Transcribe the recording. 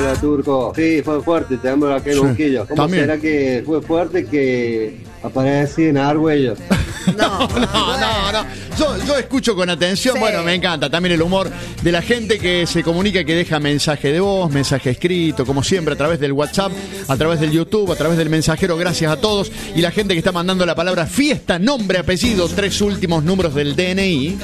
Hola, Turco. Sí, fue fuerte, temblor acá en Unquillo. ¿Cómo también. será que fue fuerte que aparecí en Argüello? No. Yo escucho con atención, Sí. bueno, me encanta también el humor de la gente que se comunica, que deja mensaje de voz, mensaje escrito, como siempre, a través del WhatsApp, a través del YouTube, a través del mensajero. Gracias a todos. Y la gente que está mandando la palabra fiesta, nombre, apellido, 3 últimos números del DNI.